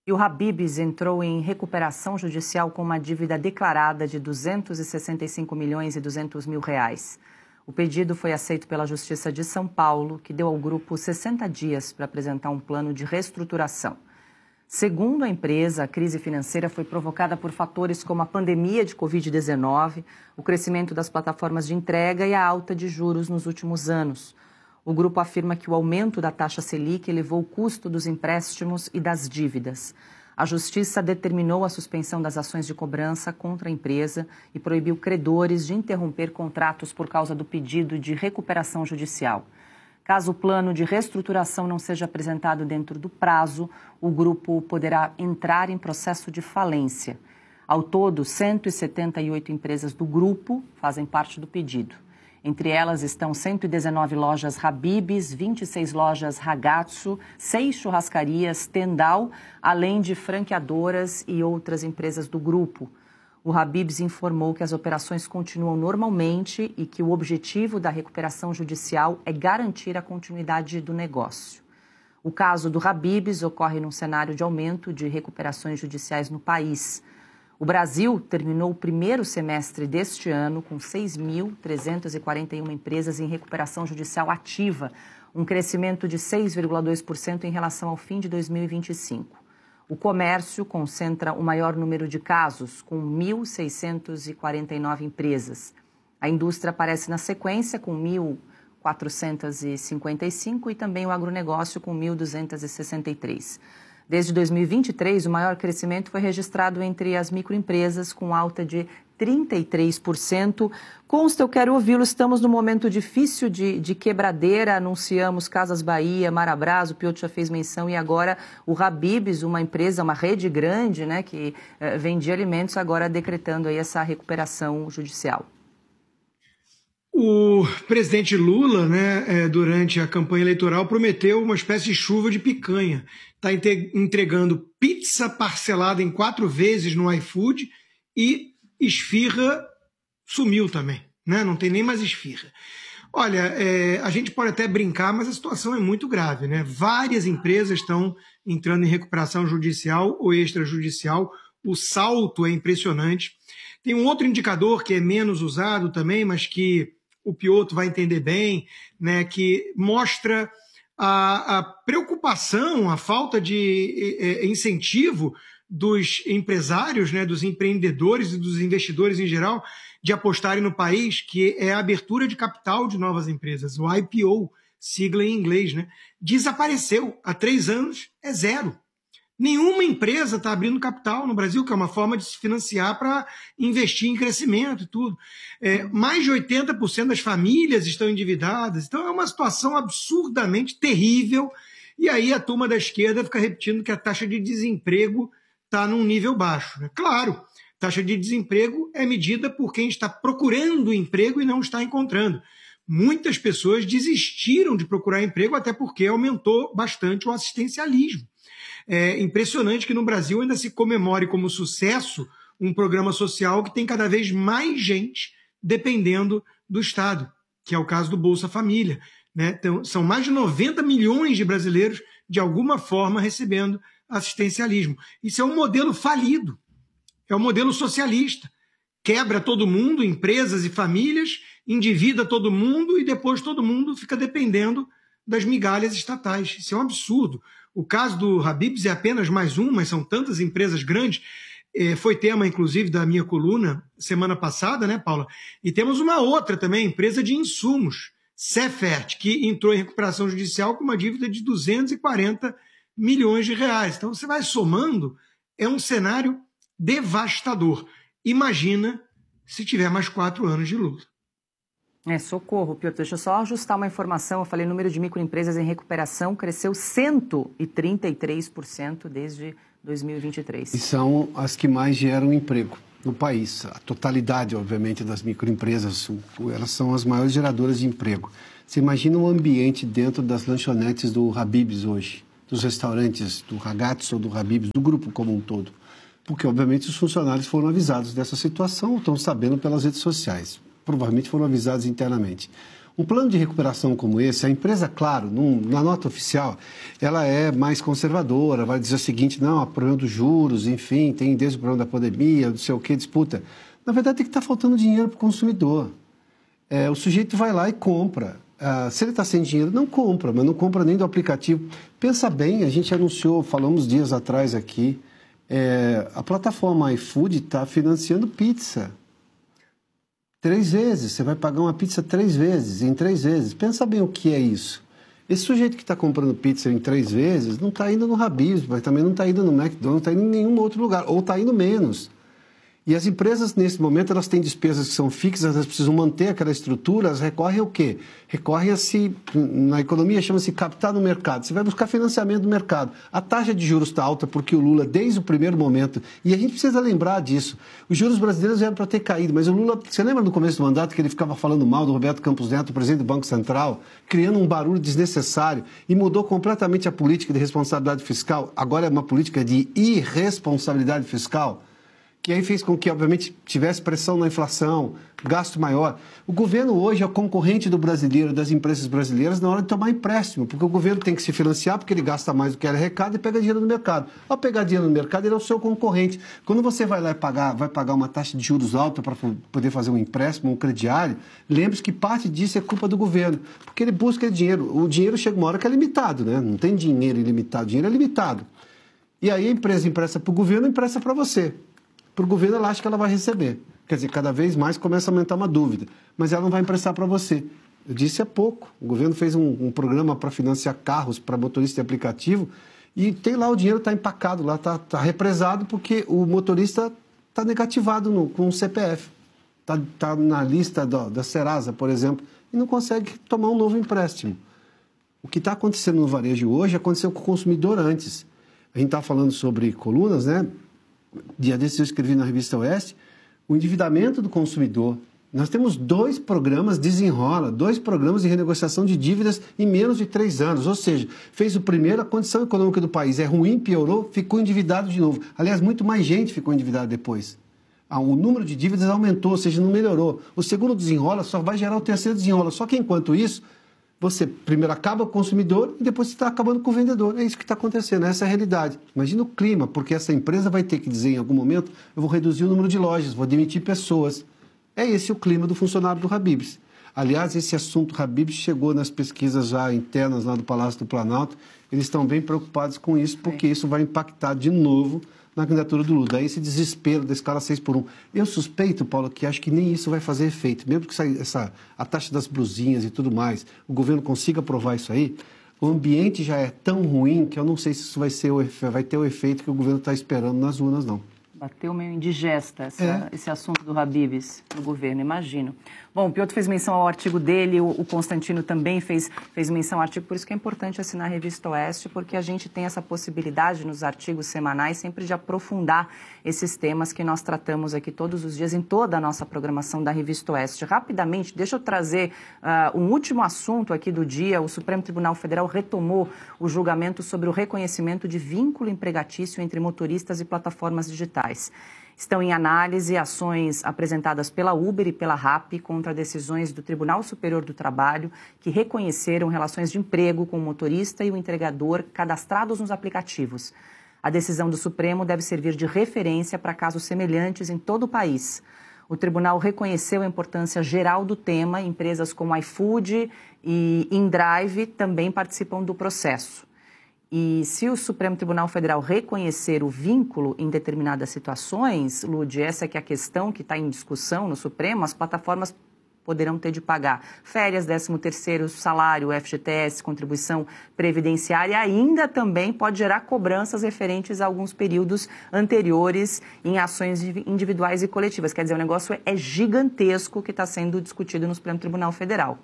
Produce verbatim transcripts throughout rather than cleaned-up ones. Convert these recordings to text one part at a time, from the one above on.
E o Habib's entrou em recuperação judicial com uma dívida declarada de duzentos e sessenta e cinco milhões e duzentos mil reais. O pedido foi aceito pela Justiça de São Paulo, que deu ao grupo sessenta dias para apresentar um plano de reestruturação. Segundo a empresa, a crise financeira foi provocada por fatores como a pandemia de covid dezenove, o crescimento das plataformas de entrega e a alta de juros nos últimos anos. O grupo afirma que o aumento da taxa Selic elevou o custo dos empréstimos e das dívidas. A Justiça determinou a suspensão das ações de cobrança contra a empresa e proibiu credores de interromper contratos por causa do pedido de recuperação judicial. Caso o plano de reestruturação não seja apresentado dentro do prazo, o grupo poderá entrar em processo de falência. Ao todo, cento e setenta e oito empresas do grupo fazem parte do pedido. Entre elas estão cento e dezenove lojas Habib's, vinte e seis lojas Ragazzo, seis churrascarias Tendal, além de franqueadoras e outras empresas do grupo. O Habib's informou que as operações continuam normalmente e que o objetivo da recuperação judicial é garantir a continuidade do negócio. O caso do Habib's ocorre num cenário de aumento de recuperações judiciais no país. O Brasil terminou o primeiro semestre deste ano com seis mil trezentas e quarenta e uma empresas em recuperação judicial ativa, um crescimento de seis vírgula dois por cento em relação ao fim de dois mil e vinte e cinco. O comércio concentra o maior número de casos, com mil seiscentas e quarenta e nove empresas. A indústria aparece na sequência, com mil quatrocentas e cinquenta e cinco, e também o agronegócio, com mil duzentas e sessenta e três. Desde dois mil e vinte e três, o maior crescimento foi registrado entre as microempresas, com alta de trinta e três por cento. Consta, eu quero ouvi-lo, estamos num momento difícil de, de quebradeira, anunciamos Casas Bahia, Marabras, o Piotr já fez menção, e agora o Habib's, uma empresa, uma rede grande, né, que eh, vendia alimentos, agora decretando aí essa recuperação judicial. O presidente Lula, né, durante a campanha eleitoral, prometeu uma espécie de chuva de picanha. Está entregando pizza parcelada em quatro vezes no iFood e esfirra sumiu também, né? Não tem nem mais esfirra. Olha, é, a gente pode até brincar, mas a situação é muito grave, né? Várias empresas estão entrando em recuperação judicial ou extrajudicial. O salto é impressionante. Tem um outro indicador que é menos usado também, mas que o Piotr vai entender bem, né, que mostra a, a preocupação, a falta de é, incentivo dos empresários, né, dos empreendedores e dos investidores em geral, de apostarem no país, que é a abertura de capital de novas empresas, o I P O, sigla em inglês, né, desapareceu. Há três anos é zero. Nenhuma empresa está abrindo capital no Brasil, que é uma forma de se financiar para investir em crescimento e tudo. É, mais de oitenta por cento das famílias estão endividadas, então é uma situação absurdamente terrível. E aí a turma da esquerda fica repetindo que a taxa de desemprego está num nível baixo, né? Claro, taxa de desemprego é medida por quem está procurando emprego e não está encontrando. Muitas pessoas desistiram de procurar emprego até porque aumentou bastante o assistencialismo. É impressionante que no Brasil ainda se comemore como sucesso um programa social que tem cada vez mais gente dependendo do Estado, que é o caso do Bolsa Família, né? Então, são mais de noventa milhões de brasileiros de alguma forma recebendo assistencialismo. Isso é um modelo falido, é um modelo socialista. Quebra todo mundo, empresas e famílias, endivida todo mundo e depois todo mundo fica dependendo das migalhas estatais. Isso é um absurdo. O caso do Habib's é apenas mais um, mas são tantas empresas grandes. É, foi tema, inclusive, da minha coluna semana passada, né, Paula? E temos uma outra também, empresa de insumos, Cefert, que entrou em recuperação judicial com uma dívida de duzentos e quarenta milhões de reais. Então, você vai somando, é um cenário devastador. Imagina se tiver mais quatro anos de Lula. É, socorro, Piotr. Deixa eu só ajustar uma informação. Eu falei, o número de microempresas em recuperação cresceu cento e trinta e três por cento desde dois mil e vinte e três. E são as que mais geram emprego no país. A totalidade, obviamente, das microempresas, elas são as maiores geradoras de emprego. Você imagina um ambiente dentro das lanchonetes do Habib's hoje, dos restaurantes do Ragazzo ou do Habib's, do grupo como um todo. Porque, obviamente, os funcionários foram avisados dessa situação, estão sabendo pelas redes sociais. Provavelmente foram avisados internamente. Um plano de recuperação como esse, a empresa, claro, num, na nota oficial, ela é mais conservadora, vai dizer o seguinte, não, há problema dos juros, enfim, tem desde o problema da pandemia, não sei o que, disputa. Na verdade, tem que estar faltando dinheiro para o consumidor. É, o sujeito vai lá e compra. Ah, se ele está sem dinheiro, não compra, mas não compra nem do aplicativo. Pensa bem, a gente anunciou, falamos dias atrás aqui, é, a plataforma iFood está financiando pizza. Três vezes, você vai pagar uma pizza três vezes, em três vezes. Pensa bem o que é isso. Esse sujeito que está comprando pizza em três vezes não está indo no Habib's, mas também não está indo no McDonald's, não está indo em nenhum outro lugar, ou está indo menos. E as empresas, nesse momento, elas têm despesas que são fixas, elas precisam manter aquela estrutura, elas recorrem ao quê? Recorrem a se, na economia chama-se captar no mercado. Você vai buscar financiamento do mercado. A taxa de juros está alta porque o Lula, desde o primeiro momento, e a gente precisa lembrar disso, os juros brasileiros eram para ter caído, mas o Lula, você lembra no começo do mandato que ele ficava falando mal do Roberto Campos Neto, presidente do Banco Central, criando um barulho desnecessário e mudou completamente a política de responsabilidade fiscal, agora é uma política de irresponsabilidade fiscal, que aí fez com que, obviamente, tivesse pressão na inflação, gasto maior. O governo hoje é o concorrente do brasileiro, das empresas brasileiras, na hora de tomar empréstimo, porque o governo tem que se financiar, porque ele gasta mais do que ele arrecada e pega dinheiro no mercado. Ao pegar dinheiro no mercado, ele é o seu concorrente. Quando você vai lá e pagar, vai pagar uma taxa de juros alta para poder fazer um empréstimo, um crediário, lembre-se que parte disso é culpa do governo, porque ele busca dinheiro. O dinheiro chega uma hora que é limitado, né? Não tem dinheiro ilimitado, o dinheiro é limitado. E aí a empresa empresta para o governo, empresta para você. Para o governo, ela acha que ela vai receber. Quer dizer, cada vez mais começa a aumentar uma dúvida. Mas ela não vai emprestar para você. Eu disse há pouco. O governo fez um, um programa para financiar carros para motorista de aplicativo e tem lá o dinheiro, está empacado lá, está tá represado porque o motorista está negativado no, com o C P F. Está tá na lista do, da Serasa, por exemplo, e não consegue tomar um novo empréstimo. O que está acontecendo no varejo hoje aconteceu com o consumidor antes. A gente está falando sobre colunas, né? Dia desses eu escrevi na revista Oeste, o endividamento do consumidor. Nós temos dois programas desenrola, dois programas de renegociação de dívidas em menos de três anos. Ou seja, fez o primeiro, a condição econômica do país é ruim, piorou, ficou endividado de novo. Aliás, muito mais gente ficou endividada depois. O número de dívidas aumentou, ou seja, não melhorou. O segundo desenrola só vai gerar o terceiro desenrola. Só que enquanto isso, você primeiro acaba com o consumidor e depois você está acabando com o vendedor. É isso que está acontecendo, essa é a realidade. Imagina o clima, porque essa empresa vai ter que dizer em algum momento, eu vou reduzir o número de lojas, vou demitir pessoas. É esse o clima do funcionário do Habib's. Aliás, esse assunto Habib's chegou nas pesquisas já internas lá do Palácio do Planalto. Eles estão bem preocupados com isso, porque isso vai impactar de novo na candidatura do Lula. Daí esse desespero da escala seis por um. Eu suspeito, Paulo, que acho que nem isso vai fazer efeito. Mesmo que essa, essa, a taxa das blusinhas e tudo mais, o governo consiga aprovar isso aí, o ambiente já é tão ruim que eu não sei se isso vai, ser o, vai ter o efeito que o governo está esperando nas urnas, não. Bateu meio indigesta essa, é. esse assunto do Habib's no governo, imagino. Bom, o Piotr fez menção ao artigo dele, o, o Constantino também fez, fez menção ao artigo, por isso que é importante assinar a Revista Oeste, porque a gente tem essa possibilidade nos artigos semanais sempre de aprofundar esses temas que nós tratamos aqui todos os dias em toda a nossa programação da Revista Oeste. Rapidamente, deixa eu trazer uh, um último assunto aqui do dia. O Supremo Tribunal Federal retomou o julgamento sobre o reconhecimento de vínculo empregatício entre motoristas e plataformas digitais. Estão em análise ações apresentadas pela Uber e pela Rappi contra decisões do Tribunal Superior do Trabalho que reconheceram relações de emprego com o motorista e o entregador cadastrados nos aplicativos. A decisão do Supremo deve servir de referência para casos semelhantes em todo o país. O tribunal reconheceu a importância geral do tema. Empresas como iFood e InDrive também participam do processo. E se o Supremo Tribunal Federal reconhecer o vínculo em determinadas situações, Lud, essa é que é a questão que está em discussão no Supremo, as plataformas poderão ter de pagar férias, décimo terceiro, salário, F G T S, contribuição previdenciária, e ainda também pode gerar cobranças referentes a alguns períodos anteriores em ações individuais e coletivas. Quer dizer, o negócio é gigantesco que está sendo discutido no Supremo Tribunal Federal.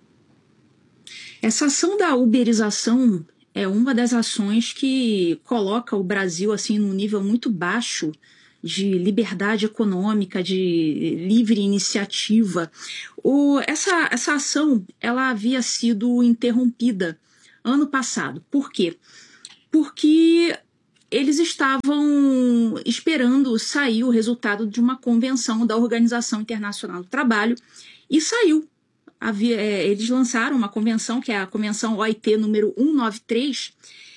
Essa ação da uberização é uma das ações que coloca o Brasil assim num nível muito baixo de liberdade econômica, de livre iniciativa. O, essa, essa ação ela havia sido interrompida ano passado. Por quê? Porque eles estavam esperando sair o resultado de uma convenção da Organização Internacional do Trabalho e saiu havia, é, eles lançaram uma convenção, que é a Convenção O I T número cento e noventa e três,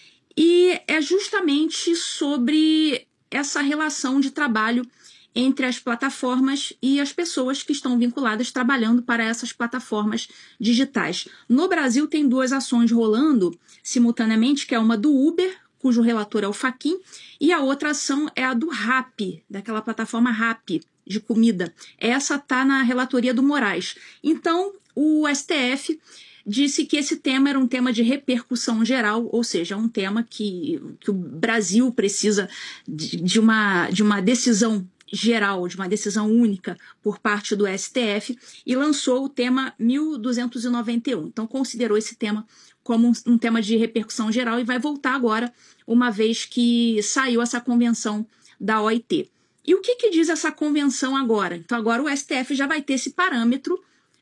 e é justamente sobre essa relação de trabalho entre as plataformas e as pessoas que estão vinculadas trabalhando para essas plataformas digitais. No Brasil tem duas ações rolando simultaneamente, que é uma do Uber, cujo relator é o Fachin, e a outra ação é a do Rappi, daquela plataforma Rappi de comida. Essa está na relatoria do Moraes. Então, o S T F disse que esse tema era um tema de repercussão geral, ou seja, um tema que, que o Brasil precisa de, de, uma, de uma decisão geral, de uma decisão única por parte do S T F, e lançou o tema mil duzentos e noventa e um. Então, considerou esse tema como um, um tema de repercussão geral e vai voltar agora, uma vez que saiu essa convenção da O I T. E o que, que diz essa convenção agora? Então, agora o S T F já vai ter esse parâmetro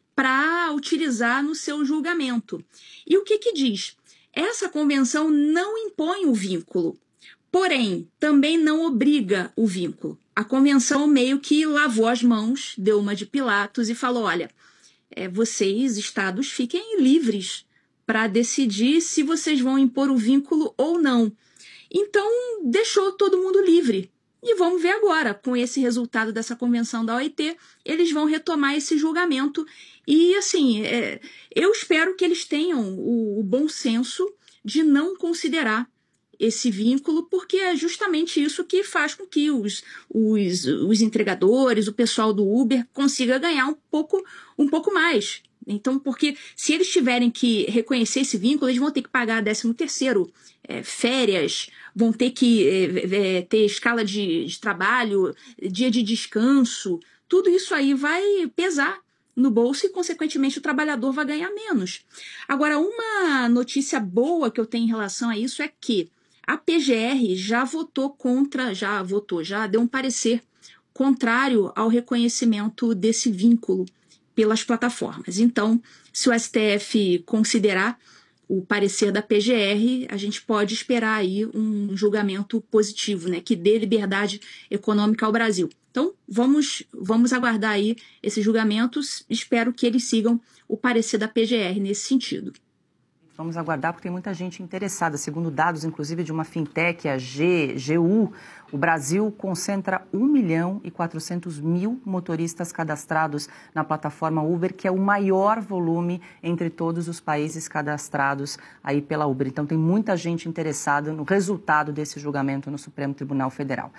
para utilizar no seu julgamento. E o que, que diz? Essa convenção não impõe o vínculo, porém, também não obriga o vínculo. A convenção meio que lavou as mãos, deu uma de Pilatos e falou, olha, é, vocês, estados, fiquem livres para decidir se vocês vão impor o vínculo ou não. Então, deixou todo mundo livre. E vamos ver agora, com esse resultado dessa convenção da O I T, eles vão retomar esse julgamento. E, assim, é, eu espero que eles tenham o, o bom senso de não considerar esse vínculo, porque é justamente isso que faz com que os, os, os entregadores, o pessoal do Uber, consiga ganhar um pouco, um pouco mais. Então, porque se eles tiverem que reconhecer esse vínculo, eles vão ter que pagar décimo terceiro, é, férias, vão ter que é, é, ter escala de, de trabalho, dia de descanso, tudo isso aí vai pesar no bolso e, consequentemente, o trabalhador vai ganhar menos. Agora, uma notícia boa que eu tenho em relação a isso é que a P G R já votou contra, já votou, já deu um parecer contrário ao reconhecimento desse vínculo pelas plataformas. Então, se o S T F considerar o parecer da P G R, a gente pode esperar aí um julgamento positivo, né, que dê liberdade econômica ao Brasil. Então, vamos, vamos aguardar aí esses julgamentos. Espero que eles sigam o parecer da P G R nesse sentido. Vamos aguardar, porque tem muita gente interessada. Segundo dados, inclusive, de uma fintech, a G, GU, o Brasil concentra um milhão e quatrocentos mil motoristas cadastrados na plataforma Uber, que é o maior volume entre todos os países cadastrados aí pela Uber. Então, tem muita gente interessada no resultado desse julgamento no Supremo Tribunal Federal.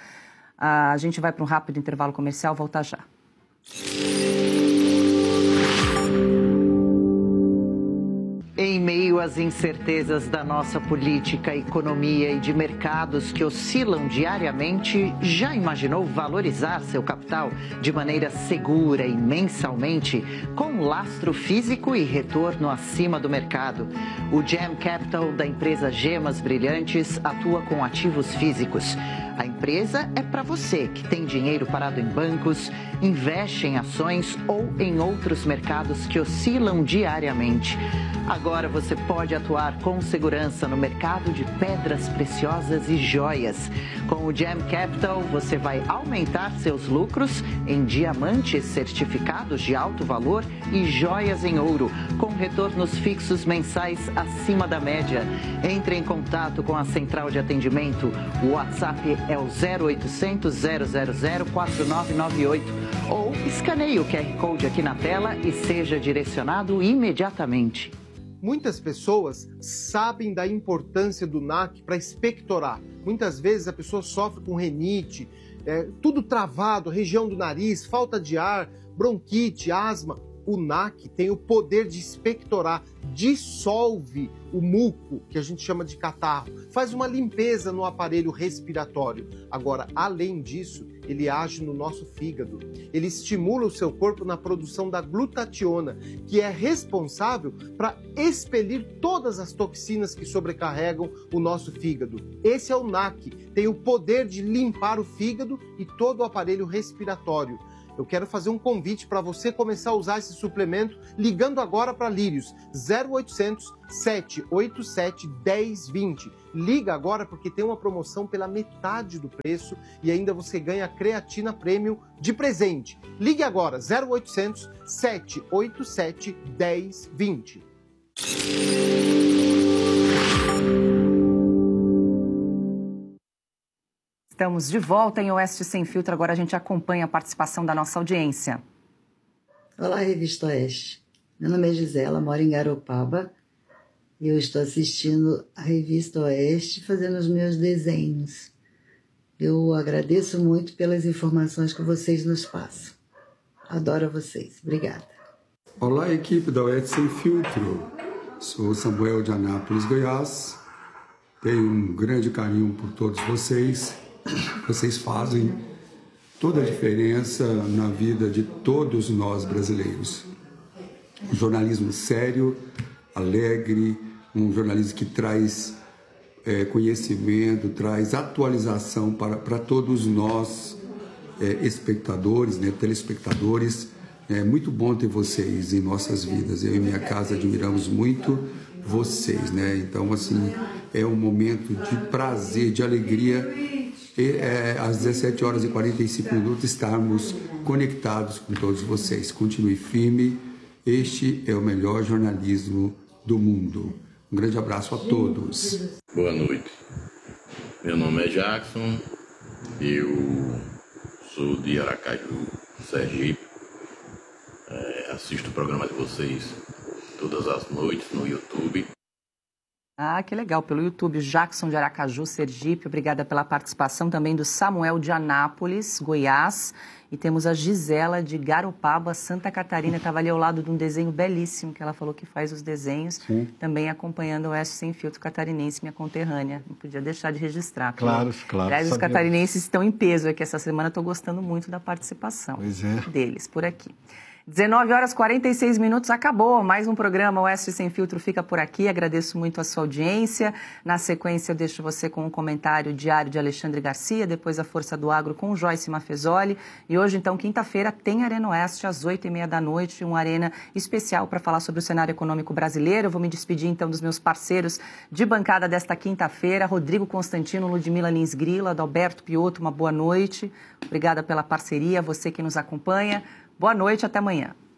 A gente vai para um rápido intervalo comercial, volta já. Em meio às incertezas da nossa política, economia e de mercados que oscilam diariamente, já imaginou valorizar seu capital de maneira segura e mensalmente, com lastro físico e retorno acima do mercado? O Gem Capital da empresa Gemas Brilhantes atua com ativos físicos. A empresa é para você que tem dinheiro parado em bancos, investe em ações ou em outros mercados que oscilam diariamente. Agora você pode atuar com segurança no mercado de pedras preciosas e joias. Com o Gem Capital, você vai aumentar seus lucros em diamantes certificados de alto valor e joias em ouro, com retornos fixos mensais acima da média. Entre em contato com a central de atendimento. O WhatsApp é o zero oitocentos, zero zero zero, quatro nove nove oito ou escaneie o Q R Code aqui na tela e seja direcionado imediatamente. Muitas pessoas sabem da importância do N A C para expectorar. Muitas vezes a pessoa sofre com rinite, é, tudo travado, região do nariz, falta de ar, bronquite, asma. O N A C tem o poder de expectorar, dissolve o muco, que a gente chama de catarro, faz uma limpeza no aparelho respiratório. Agora, além disso, ele age no nosso fígado. Ele estimula o seu corpo na produção da glutationa, que é responsável para expelir todas as toxinas que sobrecarregam o nosso fígado. Esse é o N A C, tem o poder de limpar o fígado e todo o aparelho respiratório. Eu quero fazer um convite para você começar a usar esse suplemento ligando agora para Lírios, zero oitocentos, sete oito sete, um zero dois zero. Liga agora porque tem uma promoção pela metade do preço e ainda você ganha creatina premium de presente. Ligue agora, zero oitocentos, sete oito sete, um zero dois zero. Estamos de volta em Oeste Sem Filtro. Agora a gente acompanha a participação da nossa audiência. Olá, Revista Oeste. Meu nome é Gisela, moro em Garopaba e eu estou assistindo a Revista Oeste fazendo os meus desenhos. Eu agradeço muito pelas informações que vocês nos passam. Adoro vocês. Obrigada. Olá, equipe da Oeste Sem Filtro. Sou Samuel de Anápolis, Goiás. Tenho um grande carinho por todos vocês. Vocês fazem toda a diferença na vida de todos nós brasileiros. Um jornalismo sério, alegre, um jornalismo que traz é, conhecimento, traz atualização para, para todos nós, é, espectadores, né, telespectadores. É muito bom ter vocês em nossas vidas. Eu e minha casa admiramos muito vocês, né? Então, assim, é um momento de prazer, de alegria. E, é, às dezessete horas e quarenta e cinco minutos estarmos conectados com todos vocês. Continue firme. Este é o melhor jornalismo do mundo. Um grande abraço a todos. Boa noite. Meu nome é Jackson. Eu sou de Aracaju, Sergipe. É, assisto o programa de vocês todas as noites no YouTube. Ah, que legal, pelo YouTube, Jackson de Aracaju, Sergipe, obrigada pela participação também do Samuel de Anápolis, Goiás, e temos a Gisela de Garopaba, Santa Catarina, estava ali ao lado de um desenho belíssimo, que ela falou que faz os desenhos, Sim. também acompanhando o Oeste Sem Filtro catarinense, minha conterrânea, não podia deixar de registrar. Claro, claro. Aliás, os catarinenses estão em peso aqui essa semana, estou gostando muito da participação pois é. deles por aqui. dezenove horas e quarenta e seis minutos, acabou mais um programa Oeste Sem Filtro fica por aqui, agradeço muito a sua audiência, na sequência eu deixo você com um comentário diário de Alexandre Garcia, depois a Força do Agro com Joyce Mafezoli, e hoje então, quinta-feira, tem Arena Oeste às oito e meia da noite, uma arena especial para falar sobre o cenário econômico brasileiro. Eu vou me despedir então dos meus parceiros de bancada desta quinta-feira, Rodrigo Constantino, Ludmila Lins Grila, Adalberto Piotto, uma boa noite, obrigada pela parceria, você que nos acompanha. Boa noite, até amanhã.